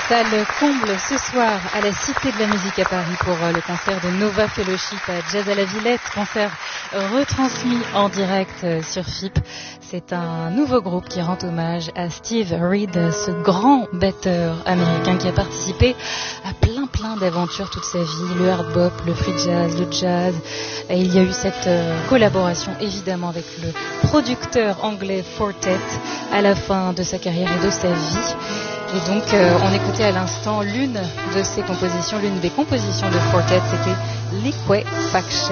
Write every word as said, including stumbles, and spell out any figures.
Salle comble ce soir à la Cité de la Musique à Paris pour le concert de Nova Fellowship à Jazz à la Villette, concert retransmis en direct sur F I P. C'est un nouveau groupe qui rend hommage à Steve Reed, ce grand batteur américain qui a participé à plein plein d'aventures toute sa vie, le hard bop, le free jazz, le jazz. Et il y a eu cette collaboration évidemment avec le producteur anglais Fortet à la fin de sa carrière et de sa vie. Et donc euh, on écoutait à l'instant l'une de ses compositions, l'une des compositions de Fortet, c'était Liquefaction.